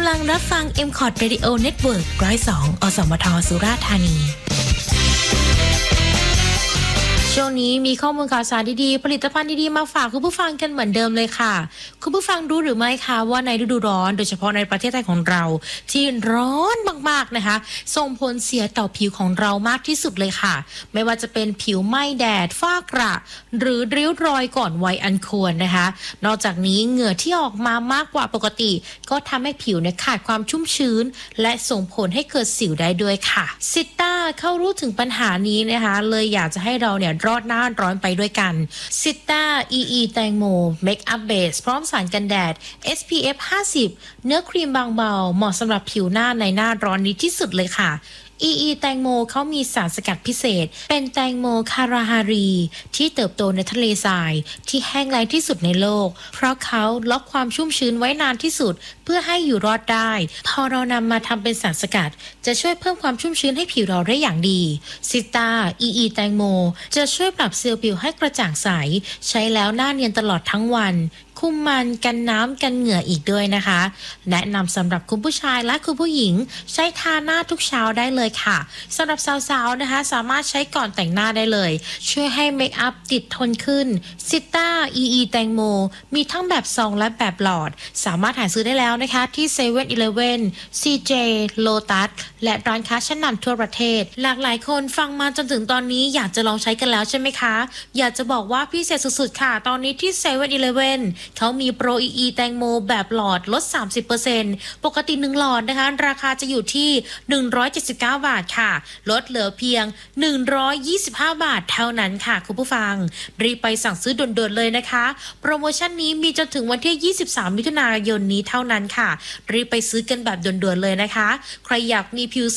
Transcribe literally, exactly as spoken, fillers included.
ำลังรับฟัง เอ็ม คอร์ด Radio Network หนึ่งร้อยสอง อสมท สุราษฎร์ธานีช่วงนี้มีข้อมูลข่าวสารดีๆผลิตภัณฑ์ดีๆมาฝากคุณผู้ฟังกันเหมือนเดิมเลยค่ะคุณผู้ฟังรู้หรือไม่คะว่าในฤดูร้อนโดยเฉพาะในประเทศไทยของเราที่ร้อนมากๆนะคะส่งผลเสียต่อผิวของเรามากที่สุดเลยค่ะไม่ว่าจะเป็นผิวไหม้แดดฝ้ากระหรือริ้วรอยก่อนวัยอันควรนะคะนอกจากนี้เหงื่อที่ออกมามากกว่าปกติก็ทำให้ผิวเนี่ยขาดความชุ่มชื้นและส่งผลให้เกิดสิวได้ด้วยค่ะซิต้าเข้ารู้ถึงปัญหานี้นะคะเลยอยากจะให้เราเนี่ยรอดหน้าร้อนไปด้วยกันซิต้า อี อี แตงโมเมคอัพเบสพร้อมสารกันแดด เอส พี เอฟ ห้าสิบเนื้อครีมบางเบาเหมาะสำหรับผิวหน้าในหน้าร้อนนี้ที่สุดเลยค่ะอี อี แตงโมเขามีสารสกัดพิเศษเป็นแตงโมคาราฮารีที่เติบโตในทะเลทรายที่แห้งแล้งที่สุดในโลกเพราะเขาล็อกความชุ่มชื้นไว้นานที่สุดเพื่อให้อยู่รอดได้พอเรานำมาทำเป็นสารสกัดจะช่วยเพิ่มความชุ่มชื้นให้ผิวเราได้อย่างดีซิต้า อี อี แตงโมจะช่วยปรับเซลล์ผิวให้กระจ่างใสใช้แล้วหน้าเนียนตลอดทั้งวันคุมมันกันน้ำกันเหงื่ออีกด้วยนะคะแนะนำสำหรับคุณผู้ชายและคุณผู้หญิงใช้ทาหน้าทุกเช้าได้เลยค่ะสำหรับสาวๆนะคะสามารถใช้ก่อนแต่งหน้าได้เลยช่วยให้เมคอัพติดทนขึ้นซิต้า อี อี แตงโมมีทั้งแบบซองและแบบหลอดสามารถหาซื้อได้แล้วนะคะที่เซเว่นอีเลฟเว่น ซี เจ Lotus และร้านค้าชั้นนำทั่วประเทศหลากหลายคนฟังมาจนถึงตอนนี้อยากจะลองใช้กันแล้วใช่ไหมคะอยากจะบอกว่าพิเศษสุดๆค่ะตอนนี้ที่เซเว่นอีเลฟเว่นเขามีโปร อี อี แตงโมแบบหลอดลด สามสิบเปอร์เซ็นต์ ปกติหนึ่งหลอดนะคะราคาจะอยู่ที่หนึ่งร้อยเจ็ดสิบเก้าบาทค่ะลดเหลือเพียงหนึ่งร้อยยี่สิบห้าบาทเท่านั้นค่ะคุณผู้ฟังรีบไปสั่งซื้อด่วนๆเลยนะคะโปรโมชั่นนี้มีจนถึงวันที่ยี่สิบสามมิถุนายนนี้เท่านั้นค่ะรีบไปซื้อกันแบบด่วนๆเลยนะคะใครอยากมีผิว